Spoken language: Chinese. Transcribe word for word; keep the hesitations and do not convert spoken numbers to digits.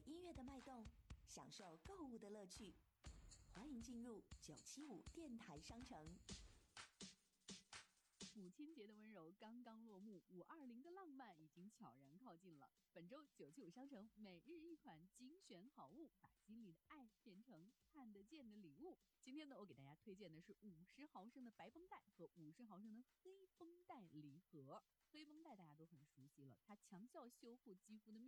音乐的脉动，享受购物的乐趣。欢迎进入九七五电台商城。 母亲节的温柔刚刚落幕，五二零的浪漫已经悄然靠近了。本周九七五商城每日一款精选好物，把心里的爱变成看得见的礼物。今天呢，我给大家推荐的是五十毫升的白绷带和五十毫升的黑绷带礼盒。黑绷带大家都很熟悉了，它强效修复肌肤的密